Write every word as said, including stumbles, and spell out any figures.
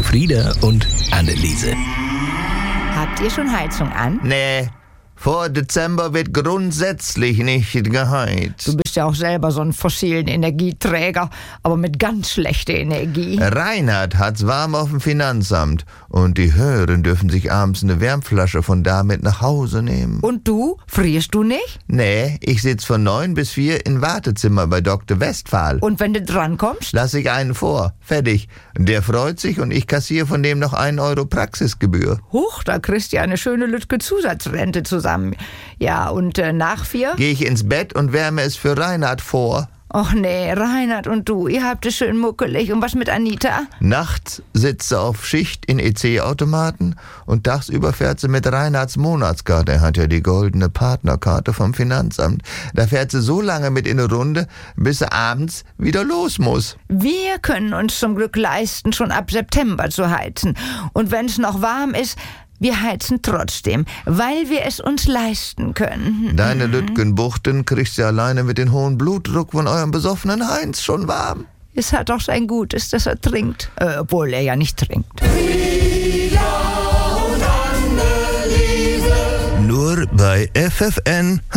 Frieda und Anneliese. Habt ihr schon Heizung an? Nee, vor Dezember wird grundsätzlich nicht geheizt. Du bist ja auch selber so ein fossilen Energieträger, aber mit ganz schlechter Energie. Reinhard hat's warm auf dem Finanzamt und die Höheren dürfen sich abends eine Wärmflasche von da mit nach Hause nehmen. Und du? Frierst du nicht? Nee, ich sitz von neun bis vier im Wartezimmer bei Doktor Westphal. Und wenn du drankommst? Lass ich einen vor. Fertig. Der freut sich und ich kassiere von dem noch einen Euro Praxisgebühr. Huch, da kriegst du ja eine schöne Lütke Zusatzrente zusammen. Ja, und äh, nach vier? Gehe ich ins Bett und wärme es für Reinhard vor. Och nee, Reinhard und du, ihr habt es schön muckelig. Und was mit Anita? Nachts sitzt sie auf Schicht in E C-Automaten und tagsüber fährt sie mit Reinhards Monatskarte. Er hat ja die goldene Partnerkarte vom Finanzamt. Da fährt sie so lange mit in eine Runde, bis sie abends wieder los muss. Wir können uns zum Glück leisten, schon ab September zu heizen. Und wenn es noch warm ist, wir heizen trotzdem, weil wir es uns leisten können. Deine Lütgenbuchten kriegst du alleine mit dem hohen Blutdruck von eurem besoffenen Heinz schon warm. Es hat doch sein Gutes, dass er trinkt. Äh, obwohl er ja nicht trinkt. Nur bei F F N